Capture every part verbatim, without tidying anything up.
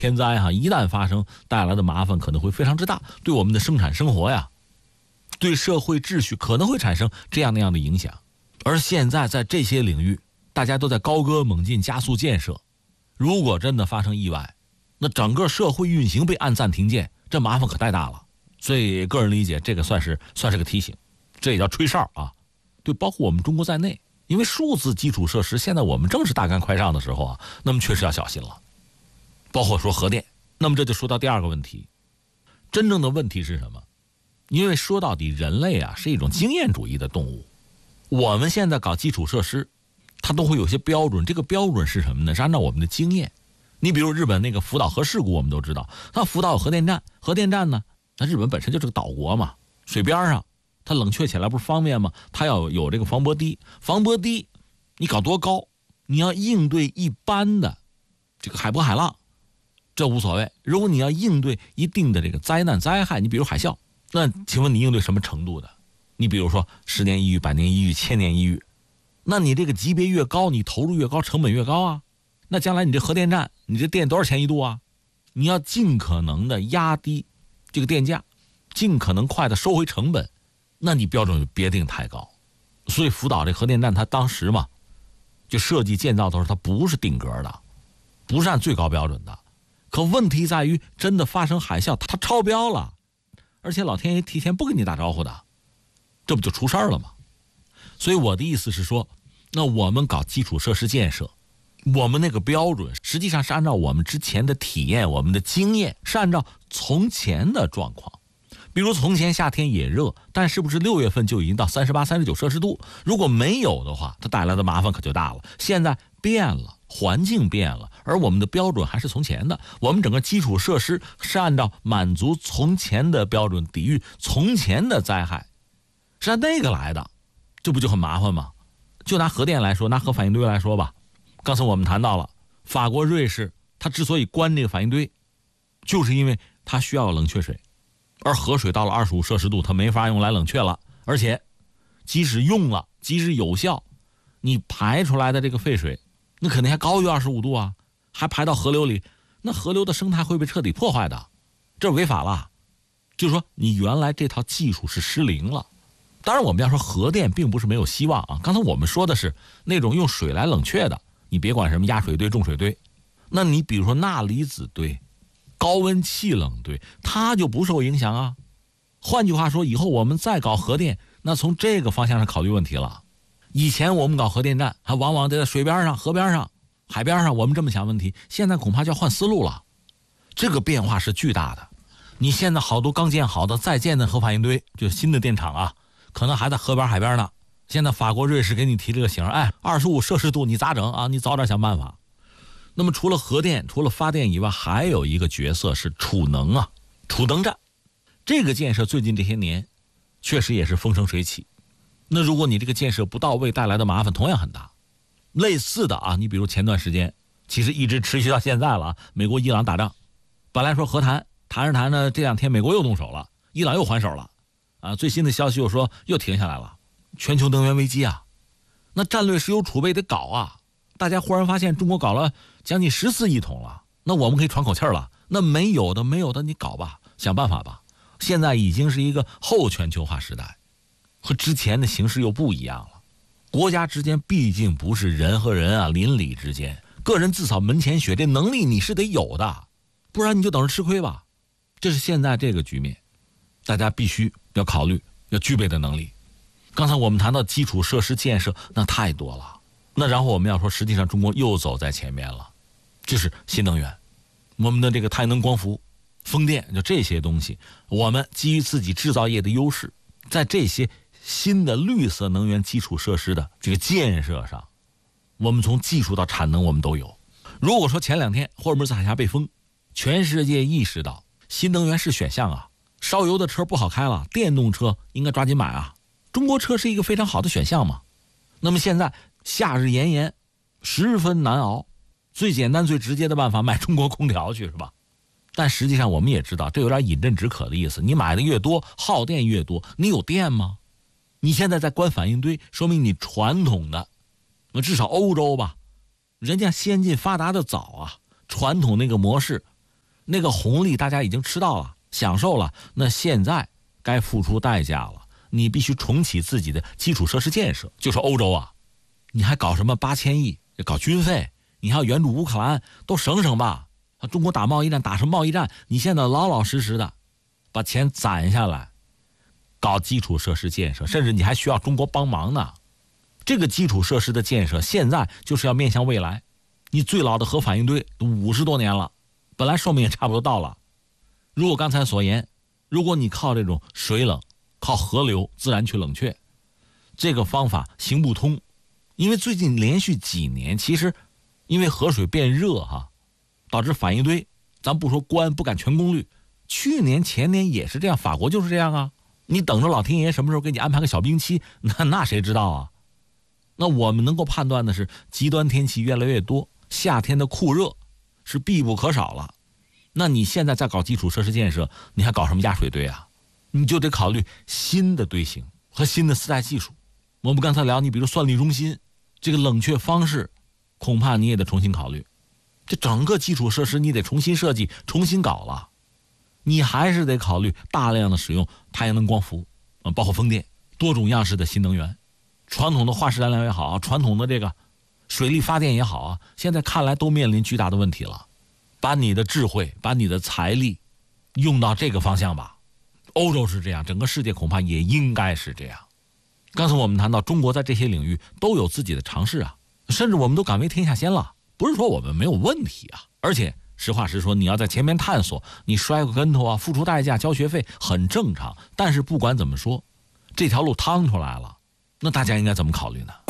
天灾哈，一旦发生，带来的麻烦可能会非常之大，对我们的生产生活呀，对社会秩序可能会产生这样那样的影响。而现在在这些领域，大家都在高歌猛进，加速建设。如果真的发生意外，那整个社会运行被按暂停键，这麻烦可太大了。所以个人理解，这个算是算是个提醒，这也叫吹哨啊。对，包括我们中国在内，因为数字基础设施现在我们正是大干快上的时候啊，那么确实要小心了。包括说核电，那么这就说到第二个问题，真正的问题是什么？因为说到底，人类啊是一种经验主义的动物。我们现在搞基础设施，它都会有些标准，这个标准是什么呢？是按照我们的经验。你比如日本那个福岛核事故，我们都知道，它福岛有核电站，核电站呢，那日本本身就是个岛国嘛，水边上，它冷却起来不是方便吗？它要有这个防波堤，防波堤你搞多高，你要应对一般的这个海波海浪，这无所谓。如果你要应对一定的这个灾难灾害，你比如海啸，那请问你应对什么程度的？你比如说十年一遇、百年一遇、千年一遇，那你这个级别越高，你投入越高，成本越高啊。那将来你这核电站，你这电多少钱一度啊？你要尽可能的压低这个电价，尽可能快的收回成本，那你标准就别定太高。所以福岛这核电站它当时嘛，就设计建造的时候它不是定格的，不是按最高标准的。可问题在于真的发生海啸，它超标了，而且老天爷提前不跟你打招呼的，这不就出事儿了吗？所以我的意思是说，那我们搞基础设施建设，我们那个标准实际上是按照我们之前的体验，我们的经验，是按照从前的状况。比如从前夏天也热，但是不是六月份就已经到三十八、三十九摄氏度？如果没有的话，它带来的麻烦可就大了。现在变了，环境变了，而我们的标准还是从前的。我们整个基础设施是按照满足从前的标准，抵御从前的灾害，是按那个来的，这不就很麻烦吗？就拿核电来说，拿核反应堆来说吧，刚才我们谈到了法国、瑞士，它之所以关这个反应堆，就是因为它需要冷却水。而河水到了二十五摄氏度，它没法用来冷却了，而且即使用了，即使有效，你排出来的这个废水，那肯定还高于二十五度啊，还排到河流里，那河流的生态会被彻底破坏的，这违法了。就是说，你原来这套技术是失灵了。当然，我们要说核电并不是没有希望啊。刚才我们说的是那种用水来冷却的，你别管什么压水堆、重水堆，那你比如说钠离子堆、高温气冷堆，它就不受影响啊。换句话说，以后我们再搞核电，那从这个方向上考虑问题了。以前我们搞核电站，还往往得在水边上、河边上、海边上，我们这么想问题，现在恐怕就要换思路了。这个变化是巨大的。你现在好多刚建好的、在建的核反应堆，就是新的电厂啊，可能还在河边、海边呢。现在法国、瑞士给你提这个醒，哎，二十五摄氏度你咋整啊？你早点想办法。那么除了核电，除了发电以外，还有一个角色是储能啊，储能站。这个建设最近这些年确实也是风生水起。那如果你这个建设不到位，带来的麻烦同样很大。类似的啊，你比如前段时间，其实一直持续到现在了啊，美国伊朗打仗，本来说和谈，谈着谈着，这两天美国又动手了，伊朗又还手了啊，最新的消息又说又停下来了，全球能源危机啊，那战略石油储备得搞啊。大家忽然发现中国搞了将近十四亿桶了，那我们可以喘口气了。那没有的没有的你搞吧，想办法吧。现在已经是一个后全球化时代，和之前的形势又不一样了。国家之间毕竟不是人和人啊，邻里之间，个人自扫门前雪，这能力你是得有的，不然你就等着吃亏吧。这是现在这个局面，大家必须要考虑要具备的能力。刚才我们谈到基础设施建设，那太多了。那然后我们要说，实际上中国又走在前面了，就是新能源，我们的这个太能光伏、风电，就这些东西，我们基于自己制造业的优势，在这些新的绿色能源基础设施的这个建设上，我们从技术到产能我们都有。如果说前两天霍尔木兹海峡被封，全世界意识到新能源是选项啊，烧油的车不好开了，电动车应该抓紧买啊，中国车是一个非常好的选项嘛。那么现在夏日炎炎，十分难熬，最简单最直接的办法买中国空调去是吧？但实际上我们也知道，这有点饮鸩止渴的意思。你买的越多，耗电越多，你有电吗？你现在在关反应堆，说明你传统的，至少欧洲吧，人家先进发达的早啊，传统那个模式那个红利大家已经吃到了，享受了，那现在该付出代价了，你必须重启自己的基础设施建设。就说欧洲啊，你还搞什么八千亿搞军费，你还要援助乌克兰，都省省吧。中国打贸易战打什么贸易战，你现在老老实实的把钱攒下来搞基础设施建设，甚至你还需要中国帮忙呢。这个基础设施的建设现在就是要面向未来，你最老的核反应堆都五十多年了，本来寿命也差不多到了。如果刚才所言，如果你靠这种水冷，靠河流自然去冷却，这个方法行不通。因为最近连续几年，其实因为河水变热哈，导致反应堆，咱不说关不敢全功率，去年前年也是这样，法国就是这样啊。你等着老天爷什么时候给你安排个小冰期，那那谁知道啊？那我们能够判断的是，极端天气越来越多，夏天的酷热是必不可少了。那你现在在搞基础设施建设，你还搞什么压水堆啊？你就得考虑新的堆型和新的四代技术。我们刚才聊，你比如算力中心这个冷却方式，恐怕你也得重新考虑。这整个基础设施你得重新设计，重新搞了。你还是得考虑大量的使用太阳能光伏，包括风电，多种样式的新能源。传统的化石燃料也好，传统的这个水力发电也好啊，现在看来都面临巨大的问题了。把你的智慧，把你的财力用到这个方向吧。欧洲是这样，整个世界恐怕也应该是这样。刚才我们谈到中国在这些领域都有自己的尝试啊，甚至我们都敢为天下先了。不是说我们没有问题啊，而且实话实说，你要在前面探索，你摔个跟头啊，付出代价交学费很正常。但是不管怎么说，这条路趟出来了，那大家应该怎么考虑呢？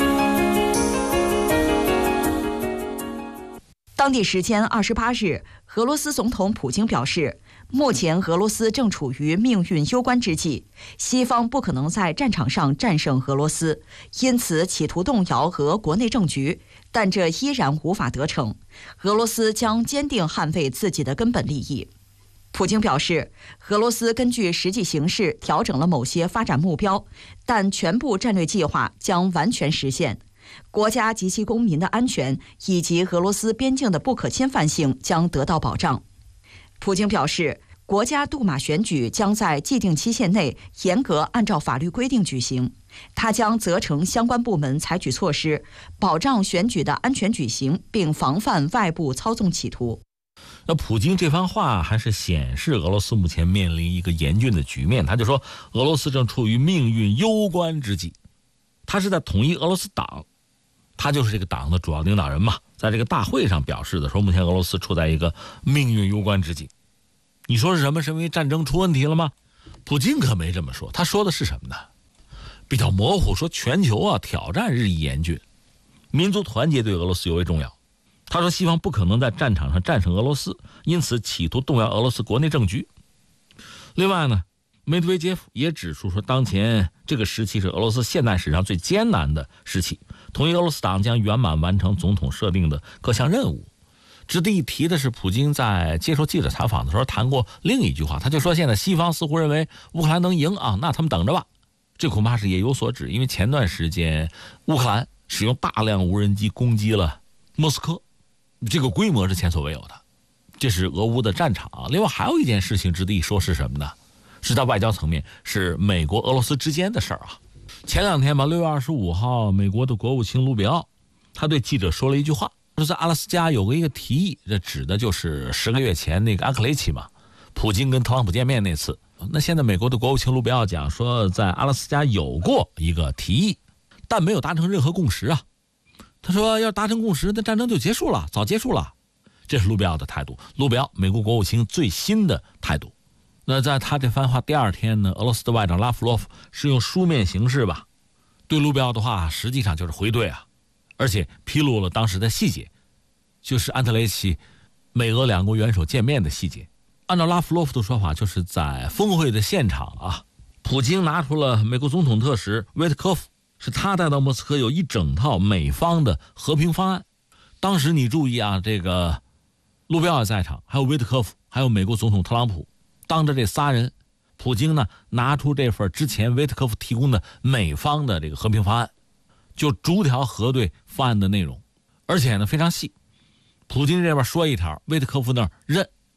当地时间二十八日，俄罗斯总统普京表示，目前俄罗斯正处于命运攸关之际，西方不可能在战场上战胜俄罗斯，因此企图动摇俄国内政局，但这依然无法得逞。俄罗斯将坚定捍卫自己的根本利益。普京表示，俄罗斯根据实际形势调整了某些发展目标，但全部战略计划将完全实现。国家及其公民的安全以及俄罗斯边境的不可侵犯性将得到保障。普京表示，国家杜马选举将在既定期限内严格按照法律规定举行，他将责成相关部门采取措施，保障选举的安全举行，并防范外部操纵企图。 那普京这番话还是显示俄罗斯目前面临一个严峻的局面，他就说俄罗斯正处于命运攸关之际。他是在统一俄罗斯党，他就是这个党的主要领导人嘛，在这个大会上表示的说，目前俄罗斯处在一个命运攸关之际。你说是什么？是因为战争出问题了吗？普京可没这么说，他说的是什么呢？比较模糊，说全球啊挑战日益严峻，民族团结对俄罗斯尤为重要。他说西方不可能在战场上战胜俄罗斯，因此企图动摇俄罗斯国内政局。另外呢，梅德韦杰夫也指出说，当前这个时期是俄罗斯现代史上最艰难的时期，统一俄罗斯党将圆满完成总统设定的各项任务。值得一提的是，普京在接受记者采访的时候谈过另一句话，他就说现在西方似乎认为乌克兰能赢啊，那他们等着吧。这恐怕是也有所指，因为前段时间乌克兰使用大量无人机攻击了莫斯科，这个规模是前所未有的，这是俄乌的战场。另外还有一件事情值得一说是什么呢？是在外交层面，是美国俄罗斯之间的事儿啊。前两天吧，六月二十五号，美国的国务卿卢比奥他对记者说了一句话，说在阿拉斯加有个一个提议，这指的就是十个月前那个安克雷奇嘛，普京跟特朗普见面那次。那现在美国的国务卿卢比奥讲说，在阿拉斯加有过一个提议，但没有达成任何共识啊。他说要达成共识，那战争就结束了，早结束了。这是卢比奥的态度，卢比奥美国国务卿最新的态度。那在他这番话第二天呢，俄罗斯的外长拉夫罗夫是用书面形式吧，对卢比奥的话实际上就是回对啊，而且披露了当时的细节，就是安特雷奇美俄两国元首见面的细节。按照拉夫罗夫的说法，就是在峰会的现场啊，普京拿出了美国总统特使维特科夫，是他带到莫斯科有一整套美方的和平方案。当时你注意啊，这个卢比奥在场，还有维特科夫，还有美国总统特朗普，当着这仨人，普京呢拿出这份之前维特科夫提供的美方的这个和平方案，就逐条核对方案的内容，而且呢非常细。普京这边说一条，维特科夫那儿认，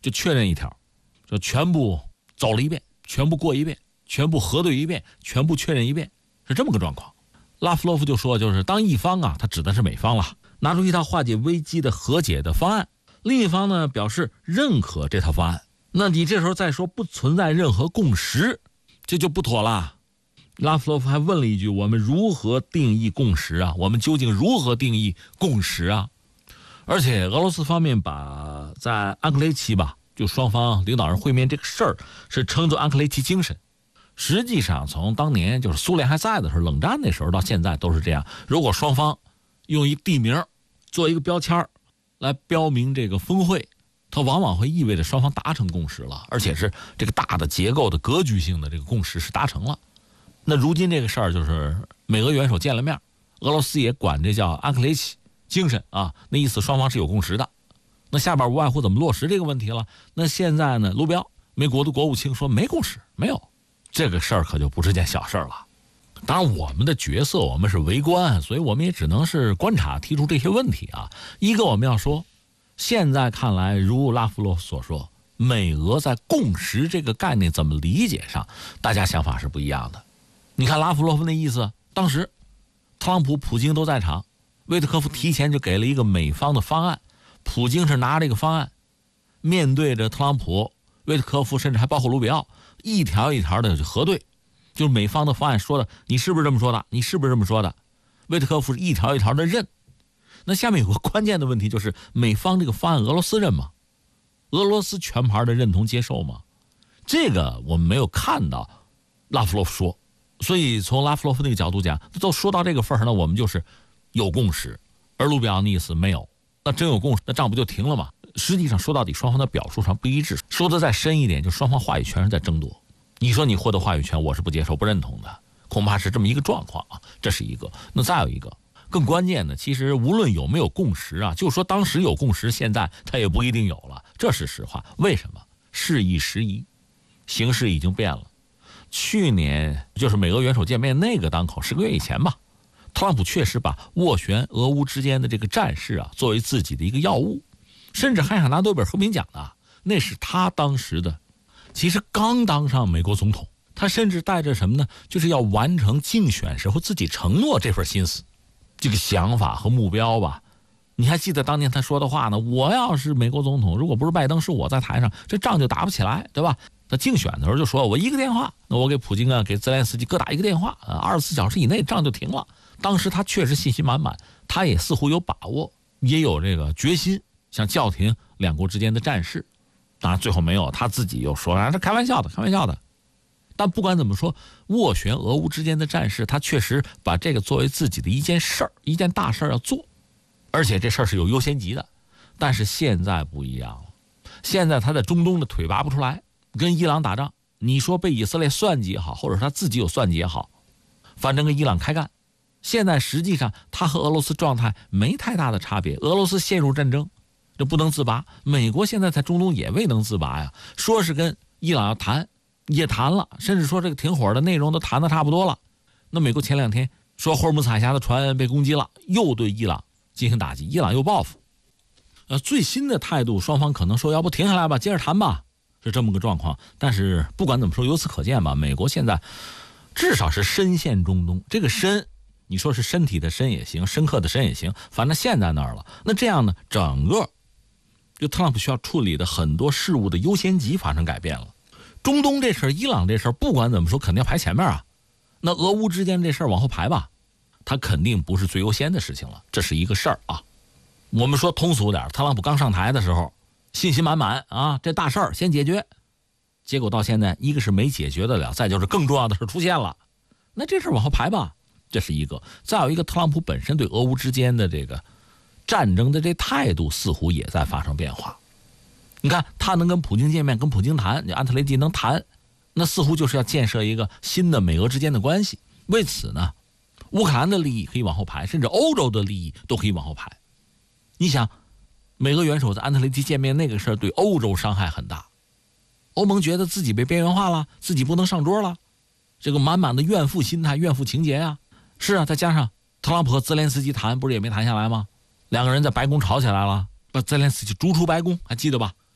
就确认一条，就全部走了一遍，全部过一遍，全部核对一遍，全部确认一遍，是这么个状况。拉夫洛夫就说，就是当一方啊，他指的是美方了，拿出一套化解危机的和解的方案，另一方呢表示认可这套方案，那你这时候再说不存在任何共识，这就不妥了。拉夫洛夫还问了一句，我们如何定义共识啊？我们究竟如何定义共识啊？而且俄罗斯方面把在安克雷奇吧，就双方领导人会面这个事儿是称作安克雷奇精神。实际上从当年就是苏联还在的时候，冷战那时候到现在都是这样，如果双方用一地名做一个标签来标明这个峰会，它往往会意味着双方达成共识了，而且是这个大的结构的格局性的这个共识是达成了。那如今这个事儿就是美俄元首见了面，俄罗斯也管这叫安克雷奇精神啊，那意思双方是有共识的。那下边无外乎怎么落实这个问题了。那现在呢，卢比奥美国的国务卿说没共识，没有，这个事儿可就不是件小事了。当然我们的角色我们是围观，所以我们也只能是观察，提出这些问题啊。一个我们要说，现在看来如拉夫洛夫所说，美俄在共识这个概念怎么理解上大家想法是不一样的。你看拉夫洛夫那意思，当时特朗普普京都在场，威特科夫提前就给了一个美方的方案，普京是拿这个方案面对着特朗普，威特科夫甚至还包括卢比奥一条一条的核对，就是美方的方案说的你是不是这么说的，你是不是这么说的，威特科夫是一条一条的认。那下面有个关键的问题，就是美方这个方案俄罗斯认吗？俄罗斯全盘的认同接受吗？这个我们没有看到拉夫洛夫说，所以从拉夫洛夫那个角度讲，都说到这个份上呢，我们就是有共识，而卢比奥的意思没有。那真有共识，那仗不就停了吗？实际上说到底，双方的表述上不一致。说的再深一点，就双方话语权是在争夺。你说你获得话语权，我是不接受、不认同的，恐怕是这么一个状况啊。这是一个。那再有一个更关键的，其实无论有没有共识啊，就说当时有共识，现在它也不一定有了，这是实话。为什么？事易时移，形势已经变了。去年就是美俄元首见面那个当口，十个月以前吧，特朗普确实把斡旋俄乌之间的这个战事啊作为自己的一个要务，甚至还想拿诺贝尔和平奖呢。那是他当时的，其实刚当上美国总统，他甚至带着什么呢？就是要完成竞选时候自己承诺这份心思，这个想法和目标吧。你还记得当年他说的话呢？我要是美国总统，如果不是拜登，是我在台上，这仗就打不起来，对吧？他竞选的时候就说，我一个电话，那我给普京啊，给泽连斯基各打一个电话，二十四小时以内仗就停了。当时他确实信心满满，他也似乎有把握，也有这个决心，想叫停两国之间的战事。当然最后没有，他自己又说啊，这开玩笑的，开玩笑的。但不管怎么说，斡旋俄乌之间的战事，他确实把这个作为自己的一件事儿，一件大事儿要做，而且这事儿是有优先级的。但是现在不一样了，现在他在中东的腿拔不出来，跟伊朗打仗，你说被以色列算计也好，或者他自己有算计也好，反正跟伊朗开干。现在实际上他和俄罗斯状态没太大的差别，俄罗斯陷入战争，这不能自拔，美国现在在中东也未能自拔呀。说是跟伊朗要谈，也谈了，甚至说这个停火的内容都谈得差不多了。那美国前两天说霍尔木兹海峡的船被攻击了，又对伊朗进行打击，伊朗又报复。呃，最新的态度，双方可能说要不停下来吧，接着谈吧，是这么个状况。但是不管怎么说，由此可见吧，美国现在至少是深陷中东。这个深，你说是身体的深也行，深刻的深也行，反正陷在那儿了。那这样呢，整个就特朗普需要处理的很多事务的优先级发生改变了。中东这事儿，伊朗这事儿，不管怎么说，肯定要排前面啊。那俄乌之间这事儿往后排吧，它肯定不是最优先的事情了，这是一个事儿啊。我们说通俗点，特朗普刚上台的时候信心满满啊，这大事儿先解决，结果到现在一个是没解决得了，再就是更重要的事出现了，那这事儿往后排吧，这是一个。再有一个，特朗普本身对俄乌之间的这个战争的这态度似乎也在发生变化。你看他能跟普京见面，跟普京谈，安特雷基能谈，那似乎就是要建设一个新的美俄之间的关系。为此呢，乌克兰的利益可以往后排，甚至欧洲的利益都可以往后排。你想，美俄元首在安特雷基见面那个事儿对欧洲伤害很大，欧盟觉得自己被边缘化了，自己不能上桌了，这个满满的怨妇心态、怨妇情节啊。是啊，再加上特朗普和泽连斯基谈，不是也没谈下来吗？两个人在白宫吵起来了，把泽连斯基逐出白宫，还记得吧？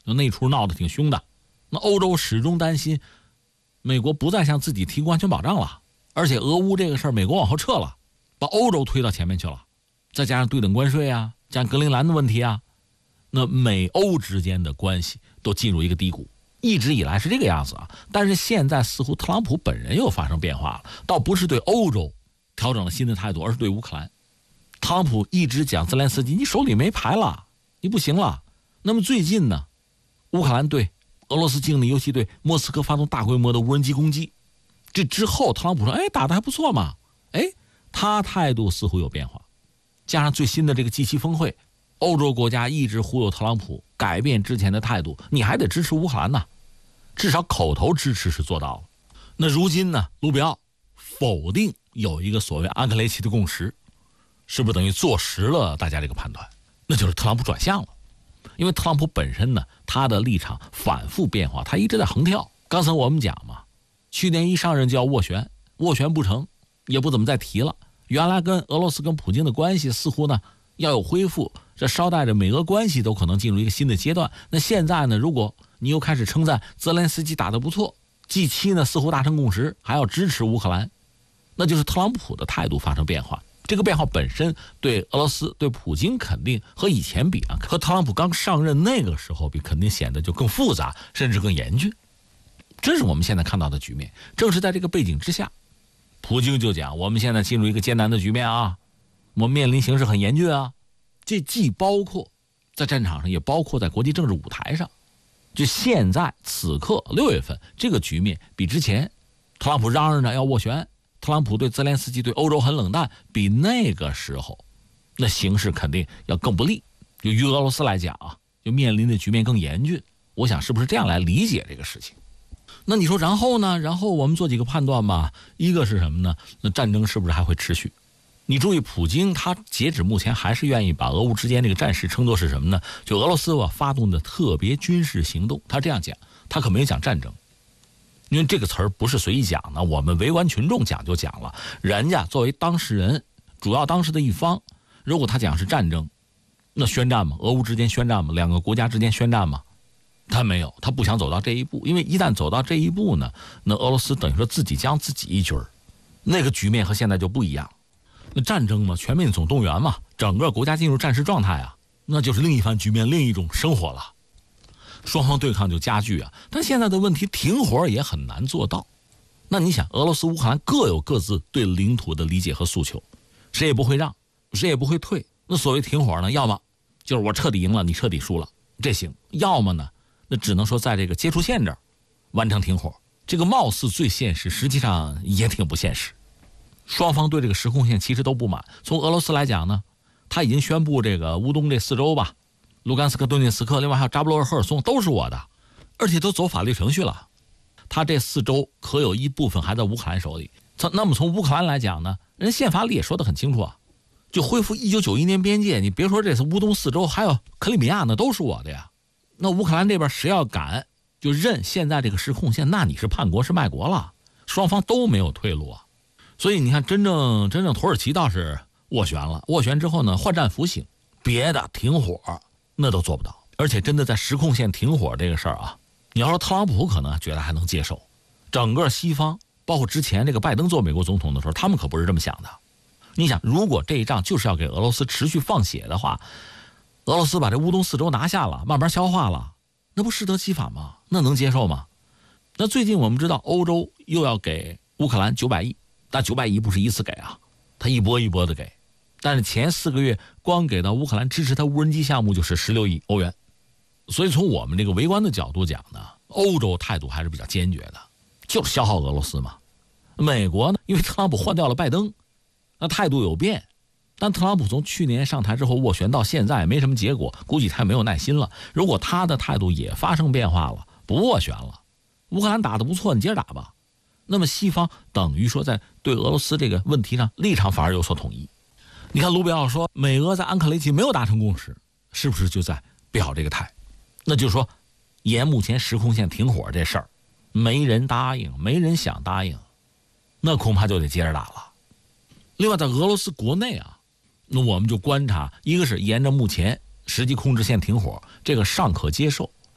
那出闹得挺凶的。那欧洲始终担心美国不再向自己提供安全保障了，而且俄乌这个事儿美国往后撤了，把欧洲推到前面去了，再加上对等关税啊，加上格陵兰的问题啊，那美欧之间的关系都进入一个低谷，一直以来是这个样子啊。但是现在似乎特朗普本人又发生变化了，倒不是对欧洲调整了新的态度，而是对乌克兰。特朗普一直讲泽连斯基，你手里没牌了，你不行了。那么最近呢，乌克兰对俄罗斯境内，尤其对莫斯科发动大规模的无人机攻击，这之后特朗普说，哎，打得还不错嘛，哎，他态度似乎有变化。加上最新的这个 G 七峰会，欧洲国家一直忽悠特朗普改变之前的态度，你还得支持乌克兰呢，至少口头支持是做到了。那如今呢，卢比奥否定有一个所谓安克雷奇的共识，是不是等于坐实了大家这个判断？那就是特朗普转向了。因为特朗普本身呢，他的立场反复变化，他一直在横跳。刚才我们讲嘛，去年一上任就要斡旋，斡旋不成，也不怎么再提了。原来跟俄罗斯跟普京的关系似乎呢要有恢复，这捎带着美俄关系都可能进入一个新的阶段。那现在呢，如果你又开始称赞泽连斯基打得不错， G 七 呢似乎达成共识，还要支持乌克兰，那就是特朗普的态度发生变化。这个变化本身对俄罗斯对普京肯定和以前比啊，和特朗普刚上任那个时候比，肯定显得就更复杂，甚至更严峻。这是我们现在看到的局面。正是在这个背景之下，普京就讲，我们现在进入一个艰难的局面啊，我们面临形势很严峻啊。这既包括在战场上，也包括在国际政治舞台上。就现在此刻六月份这个局面，比之前特朗普嚷嚷着要斡旋，特朗普对泽连斯基对欧洲很冷淡，比那个时候那形势肯定要更不利。就于俄罗斯来讲啊，就面临的局面更严峻。我想是不是这样来理解这个事情？那你说然后呢？然后我们做几个判断吧。一个是什么呢？那战争是不是还会持续？你注意，普京他截止目前还是愿意把俄乌之间这个战事称作是什么呢？就俄罗斯啊发动的特别军事行动，他这样讲，他可没有讲战争。因为这个词儿不是随意讲的，我们围观群众讲就讲了。人家作为当事人，主要当事的一方，如果他讲是战争，那宣战嘛，俄乌之间宣战嘛，两个国家之间宣战嘛，他没有，他不想走到这一步。因为一旦走到这一步呢，那俄罗斯等于说自己将自己一军儿，那个局面和现在就不一样。那战争嘛，全面总动员嘛，整个国家进入战时状态啊，那就是另一番局面，另一种生活了。双方对抗就加剧啊，但现在的问题停火也很难做到。那你想，俄罗斯乌克兰各有各自对领土的理解和诉求，谁也不会让，谁也不会退。那所谓停火呢，要么就是我彻底赢了，你彻底输了，这行；要么呢，那只能说在这个接触线这儿完成停火。这个貌似最现实，实际上也挺不现实。双方对这个实控线其实都不满。从俄罗斯来讲呢，他已经宣布这个乌东这四州吧，卢甘斯克、顿涅茨克，另外还有扎波罗热、赫尔松都是我的，而且都走法律程序了。他这四州可有一部分还在乌克兰手里。那么从乌克兰来讲呢，人宪法里也说得很清楚啊，就恢复一九九一年边界。你别说这次乌东四州，还有克里米亚那都是我的呀。那乌克兰这边谁要敢就认现在这个实控线，那你是叛国是卖国了，双方都没有退路啊。所以你看，真正真正土耳其倒是斡旋了，斡旋之后呢，换战服行，别的停火那都做不到。而且真的在实控线停火这个事儿啊，你要说特朗普可能觉得还能接受，整个西方包括之前这个拜登做美国总统的时候，他们可不是这么想的。你想，如果这一仗就是要给俄罗斯持续放血的话，俄罗斯把这乌东四州拿下了，慢慢消化了，那不适得其反吗？那能接受吗？那最近我们知道欧洲又要给乌克兰九百亿，但九百亿不是一次给啊，他一波一波的给。但是前四个月光给到乌克兰支持他无人机项目就是十六亿欧元。所以从我们这个围观的角度讲呢，欧洲态度还是比较坚决的，就是消耗俄罗斯嘛。美国呢，因为特朗普换掉了拜登，那态度有变。但特朗普从去年上台之后斡旋到现在没什么结果，估计他也没有耐心了。如果他的态度也发生变化了，不斡旋了，乌克兰打得不错，你接着打吧，那么西方等于说在对俄罗斯这个问题上立场反而有所统一。你看卢比奥说美俄在安克雷奇没有达成共识，是不是就在表这个态？那就是说沿目前实控线停火这事儿没人答应，没人想答应，那恐怕就得接着打了。另外在俄罗斯国内啊，那我们就观察，一个是沿着目前实际控制线停火，这个尚可接受，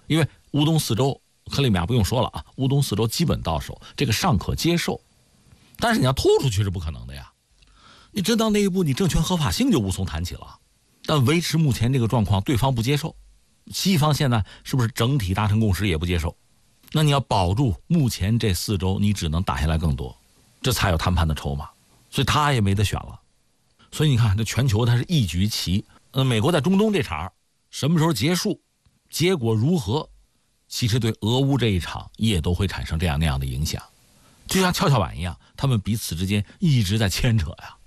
因为乌东四州，克里米亚不用说了啊，乌东四州基本到手，这个尚可接受。但是你要拖出去是不可能的呀，你真到那一步，你政权合法性就无从谈起了。但维持目前这个状况，对方不接受，西方现在是不是整体达成共识也不接受？那你要保住目前这四州，你只能打下来更多，这才有谈判的筹码。所以他也没得选了。所以你看，这全球它是一局棋。呃，美国在中东这场什么时候结束，结果如何，其实对俄乌这一场也都会产生这样那样的影响，就像跷跷板一样，他们彼此之间一直在牵扯呀。